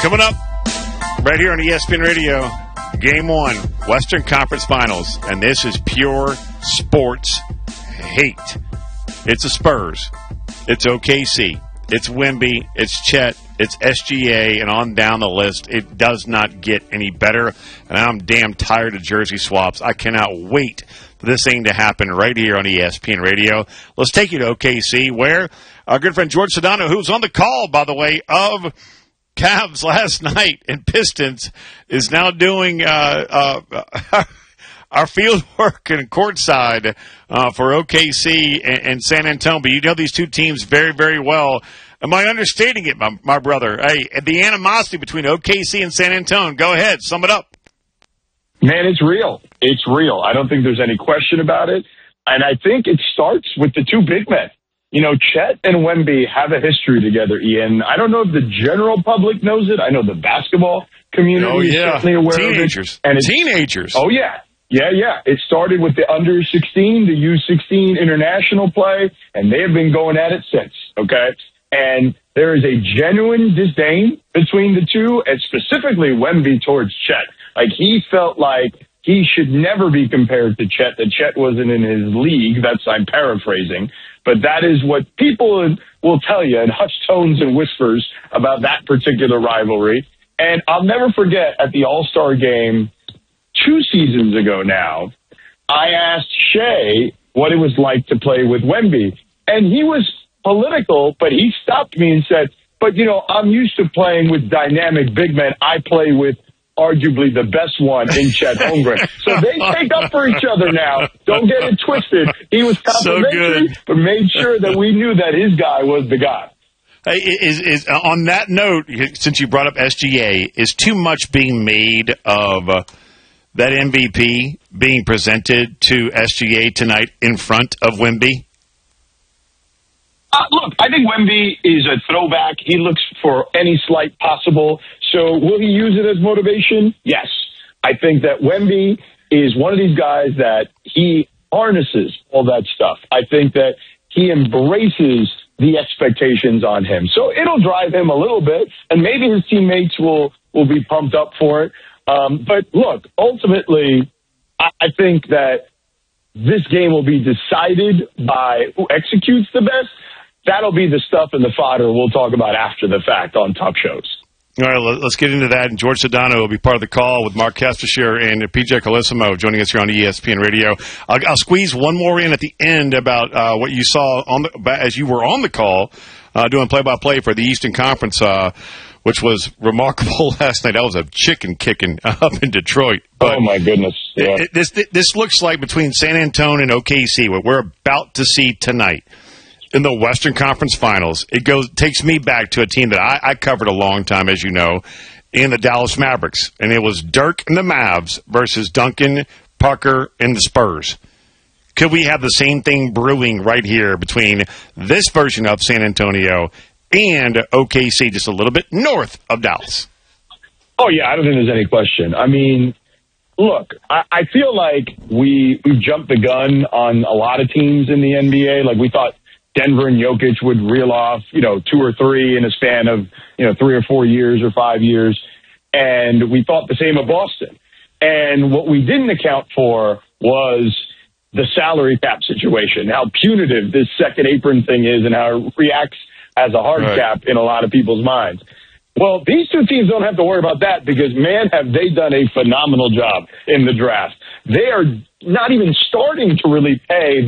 Coming up right here on ESPN Radio, Game 1, Western Conference Finals, and this is pure sports hate. It's the Spurs. It's OKC. It's Wemby. It's Chet. It's SGA, and on down the list. It does not get any better, and I'm damn tired of jersey swaps. I cannot wait for this thing to happen right here on ESPN Radio. Let's take you to OKC, where our good friend George Sedano, who's on the call, by the way, of Cavs last night and Pistons, is now doing our field work and courtside for OKC and San Antonio. But you know these two teams very, very well. Am I understating it, my brother? Hey, the animosity between OKC and San Antonio. Go ahead, sum it up. Man, it's real. It's real. I don't think there's any question about it. And I think it starts with the two big men. You know, Chet and Wemby have a history together, Ian. I don't know if the general public knows it. I know the basketball community is certainly aware of it. And Teenagers. Oh, yeah. Yeah. It started with the under 16, the U16 international play, and they have been going at it since, okay? And there is a genuine disdain between the two, and specifically Wemby towards Chet. Like, he felt like he should never be compared to Chet, that Chet wasn't in his league. I'm paraphrasing. But that is what people will tell you in hushed tones and whispers about that particular rivalry. And I'll never forget at the All-Star game 2 seasons ago now, I asked Shea what it was like to play with Wemby. And he was political, but he stopped me and said, but, you know, I'm used to playing with dynamic big men. I play with arguably the best one in Chet Holmgren. So they take up for each other now. Don't get it twisted. He was complimentary, but made sure that we knew that his guy was the guy. Hey, is on that note, since you brought up SGA, is too much being made of that MVP being presented to SGA tonight in front of Wemby? Look, I think Wemby is a throwback. He looks for any slight possible. So will he use it as motivation? Yes. I think that Wemby is one of these guys that he harnesses all that stuff. I think that he embraces the expectations on him. So it'll drive him a little bit, and maybe his teammates will be pumped up for it. But look, ultimately, I think that this game will be decided by who executes the best. That'll be the stuff and the fodder we'll talk about after the fact on talk shows. All right, let's get into that. And George Sedano will be part of the call with Mark Castershire and PJ Colissimo joining us here on ESPN Radio. I'll squeeze one more in at the end about what you saw as you were on the call doing play-by-play for the Eastern Conference, which was remarkable last night. That was a chicken kicking up in Detroit. But oh, my goodness. Yeah. This looks like between San Antonio and OKC, what we're about to see tonight in the Western Conference Finals, it takes me back to a team that I covered a long time, as you know, in the Dallas Mavericks. And it was Dirk and the Mavs versus Duncan, Parker, and the Spurs. Could we have the same thing brewing right here between this version of San Antonio and OKC, just a little bit north of Dallas? Oh, yeah, I don't think there's any question. I mean, look, I feel like we jumped the gun on a lot of teams in the NBA. Like, we thought Denver and Jokic would reel off, 2 or 3 in a span of, 3 or 4 years or 5 years. And we thought the same of Boston. And what we didn't account for was the salary cap situation, how punitive this second apron thing is and how it reacts as a hard cap in a lot of people's minds. Well, these two teams don't have to worry about that because, man, have they done a phenomenal job in the draft. They are not even starting to really pay